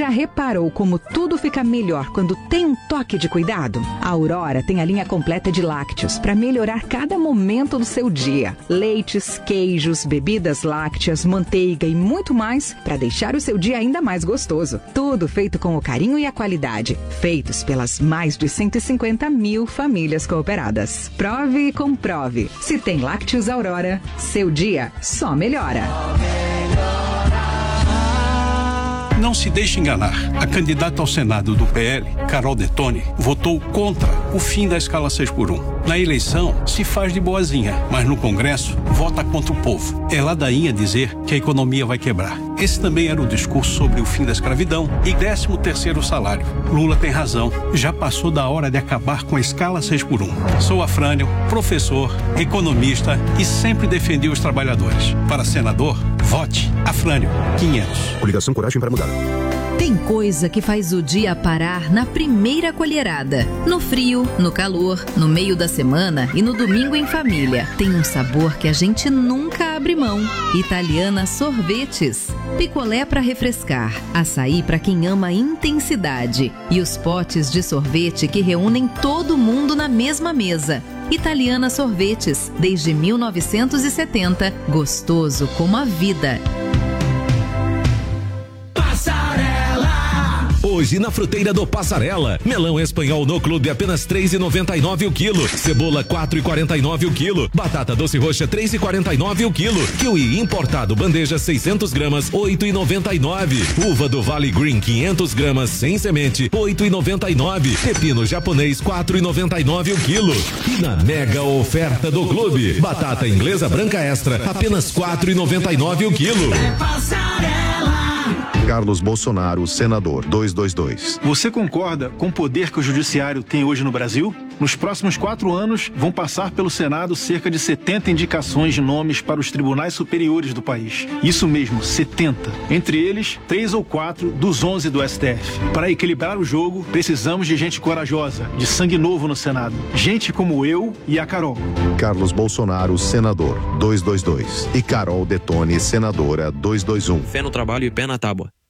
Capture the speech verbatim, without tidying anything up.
já reparou como tudo fica melhor quando tem um toque de cuidado? A Aurora tem a linha completa de lácteos para melhorar cada momento do seu dia. Leites, queijos, bebidas lácteas, manteiga e muito mais para deixar o seu dia ainda mais gostoso. Tudo feito com o carinho e a qualidade. Feitos pelas mais de cento e cinquenta mil famílias cooperadas. Prove e comprove. Se tem lácteos Aurora, seu dia só melhora. Não se deixe enganar. A candidata ao Senado do P L, Carol Detoni, votou contra o fim da escala seis por um. Na eleição, se faz de boazinha, mas no Congresso, vota contra o povo. É ladainha dizer que a economia vai quebrar. Esse também era o discurso sobre o fim da escravidão e décimo terceiro salário. Lula tem razão. Já passou da hora de acabar com a escala seis por um. Sou Afrânio, professor, economista e sempre defendi os trabalhadores. Para senador, vote Afrânio quinhentos. Coligação Coragem para Mudar. Tem coisa que faz o dia parar na primeira colherada. No frio, no calor, no meio da semana e no domingo em família. Tem um sabor que a gente nunca abre mão. Italiana Sorvetes. Picolé para refrescar, açaí para quem ama intensidade e os potes de sorvete que reúnem todo mundo na mesma mesa. Italiana Sorvetes, desde mil novecentos e setenta, gostoso como a vida. Hoje na fruteira do Passarela, melão espanhol no clube apenas três reais e noventa e nove centavos o quilo, cebola quatro reais e quarenta e nove centavos o quilo, batata doce roxa três reais e quarenta e nove centavos o quilo, kiwi importado bandeja seiscentas gramas oito reais e noventa e nove centavos, uva do Vale Green quinhentas gramas sem semente oito reais e noventa e nove centavos, pepino japonês quatro reais e noventa e nove centavos o quilo. E na mega oferta do clube, batata inglesa branca extra apenas quatro reais e noventa e nove centavos o quilo. É Passarela. Carlos Bolsonaro, senador, duzentos e vinte e dois. Você concorda com o poder que o judiciário tem hoje no Brasil? Nos próximos quatro anos, vão passar pelo Senado cerca de setenta indicações de nomes para os tribunais superiores do país. Isso mesmo, setenta. Entre eles, três ou quatro dos onze do S T F. Para equilibrar o jogo, precisamos de gente corajosa, de sangue novo no Senado. Gente como eu e a Carol. Carlos Bolsonaro, senador, duzentos e vinte e dois. E Carol Detoni, senadora, duzentos e vinte e um. Fé no trabalho e pé na tábua.